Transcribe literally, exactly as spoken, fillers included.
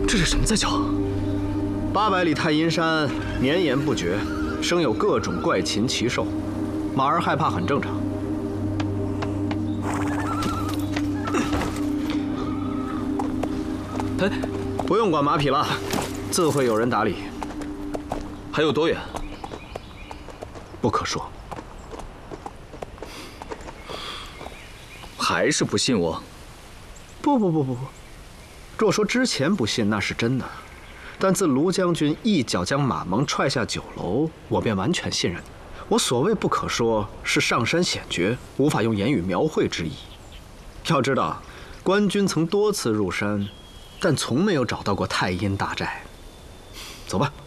这是什么在叫？ 八百里太阴山绵延不绝，生有各种怪禽奇兽，马儿害怕很正常。 哎， 不用管马匹了，自会有人打理。 还有多远？ 不可说。 还是不信我？ 不不不不不，若说之前不信，那是真的。但自卢将军一脚将马蒙踹下酒楼，我便完全信任。我所谓不可说，是上山险绝，无法用言语描绘之意。要知道，官军曾多次入山，但从没有找到过太阴大寨。走吧。